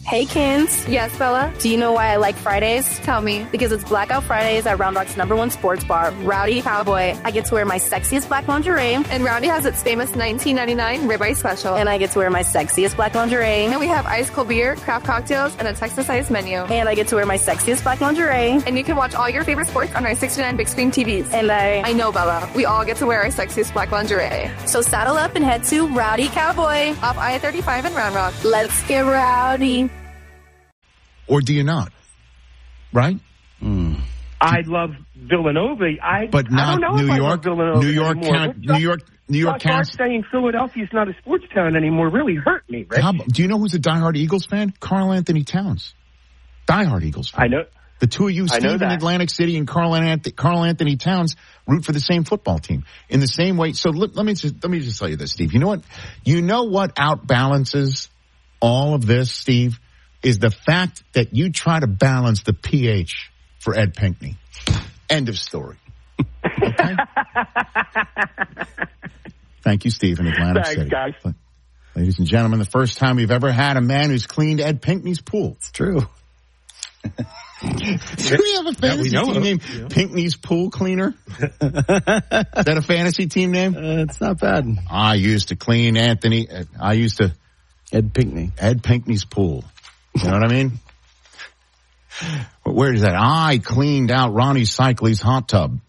Hey, Kins. Yes, Bella? Do you know why I like Fridays? Tell me. Because it's Blackout Fridays at Round Rock's #1 sports bar, Rowdy Cowboy. I get to wear my sexiest black lingerie. And Rowdy has its famous $19.99 ribeye special. And I get to wear my sexiest black lingerie. And we have ice cold beer, craft cocktails, and a Texas-sized menu. And I get to wear my sexiest black lingerie. And you can watch all your favorite sports on our 69 big screen TVs. And I know, Bella. We all get to wear our sexiest black lingerie. So saddle up and head to Rowdy Cowboy off I-35 in Round Rock. Let's get rowdy. Or do you not? Right? I love Villanova. But not I don't know New if York. I love Villanova New York anymore. can't. New York can't. saying Philadelphia's not a sports town anymore really hurt me, right? Do you know who's a diehard Eagles fan? Carl Anthony Towns. Diehard Eagles fan. I know. The two of you, Steve in Atlantic City and Carl Anthony Towns, root for the same football team in the same way. So let me just tell you this, Steve. You know what? You know what outbalances all of this, Steve, is the fact that you try to balance the pH for Ed Pinkney. End of story. Okay. Thank you, Steve in Atlantic City. Guys. Ladies and gentlemen, the first time we've ever had a man who's cleaned Ed Pinkney's pool. It's true. Do we have a fantasy team named Pinkney's Pool Cleaner? Is that a fantasy team name? It's not bad. I used to clean Ed Pinkney. Ed Pinkney's pool. You know what I mean? But where is that? I cleaned out Ronnie Cycley's hot tub.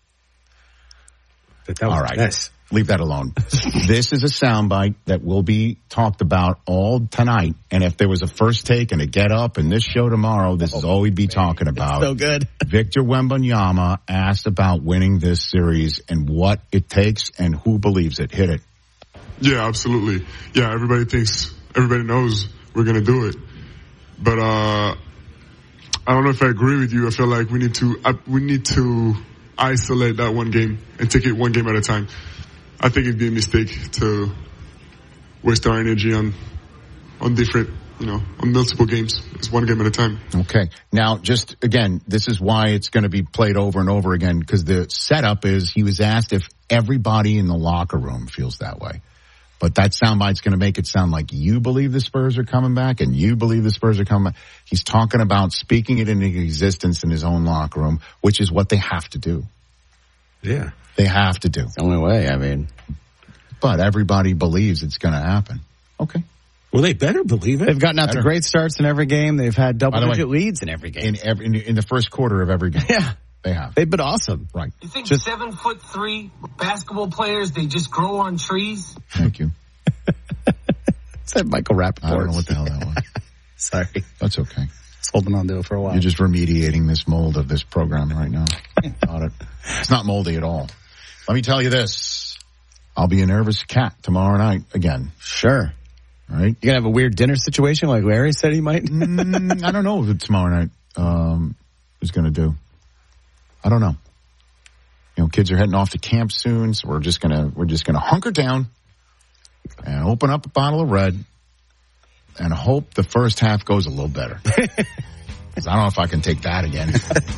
All right. Mess. Leave that alone. This is a soundbite that will be talked about all tonight. And if there was a first take and a get up and this show tomorrow, this is all we'd be talking about. So good. Victor Wembanyama asked about winning this series and what it takes and who believes it. Hit it. Yeah, absolutely. Yeah, everybody knows we're going to do it. But I don't know if I agree with you. I feel like we need to isolate that one game and take it one game at a time. I think it'd be a mistake to waste our energy on different, on multiple games. It's one game at a time. Okay. Now, just again, this is why it's going to be played over and over again, because the setup is he was asked if everybody in the locker room feels that way. But that soundbite's going to make it sound like you believe the Spurs are coming back and you believe the Spurs are coming back. He's talking about speaking it into existence in his own locker room, which is what they have to do. Yeah. They have to do. It's the only way, I mean. But everybody believes it's going to happen. Okay. Well, they better believe it. They've gotten out to great starts in every game. They've had double-digit leads in every game. In the first quarter of every game. Yeah. They have. They've been awesome. Right. You think 7'3" basketball players, they just grow on trees? Thank you. Said Michael Rappaport. I don't know what the hell that was. Sorry. That's okay. Just holding on to it for a while. You're just remediating this mold of this program right now. It's not moldy at all. Let me tell you this. I'll be a nervous cat tomorrow night again. Sure. All right. You gonna have a weird dinner situation like Larry said he might? I don't know what tomorrow night is going to do. I don't know. Kids are heading off to camp soon, so we're just gonna hunker down and open up a bottle of red and hope the first half goes a little better. Because I don't know if I can take that again.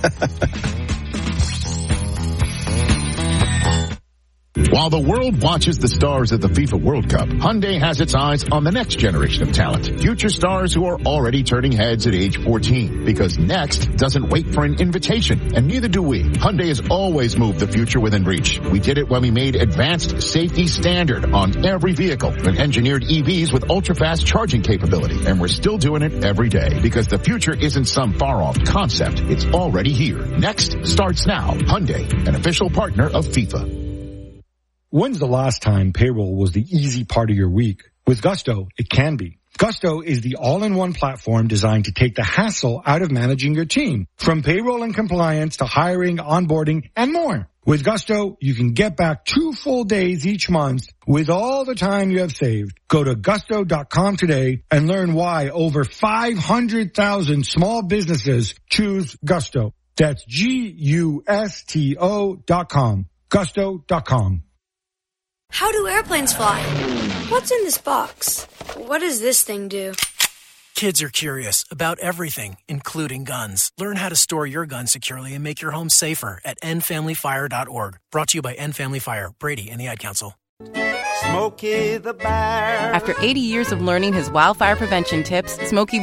While the world watches the stars at the FIFA World Cup, Hyundai has its eyes on the next generation of talent. Future stars who are already turning heads at age 14. Because next doesn't wait for an invitation, and neither do we. Hyundai has always moved the future within reach. We did it when we made advanced safety standard on every vehicle and engineered EVs with ultra-fast charging capability. And we're still doing it every day. Because the future isn't some far-off concept. It's already here. Next starts now. Hyundai, an official partner of FIFA. When's the last time payroll was the easy part of your week? With Gusto, it can be. Gusto is the all-in-one platform designed to take the hassle out of managing your team. From payroll and compliance to hiring, onboarding, and more. With Gusto, you can get back 2 full days each month with all the time you have saved. Go to gusto.com today and learn why over 500,000 small businesses choose Gusto. That's Gusto.com. Gusto.com. How do airplanes fly? What's in this box? What does this thing do? Kids are curious about everything, including guns. Learn how to store your gun securely and make your home safer at endfamilyfire.org. Brought to you by End Family Fire, Brady, and the Ad Council. Smokey the Bear. After 80 years of learning his wildfire prevention tips, Smokey